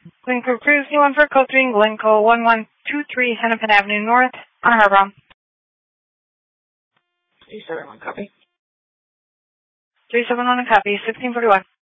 Glencoe Cruise, you want for code 3 in Glencoe, 1123 Hennepin Avenue North, on a harbor. 371, copy. 371 copy, 1641.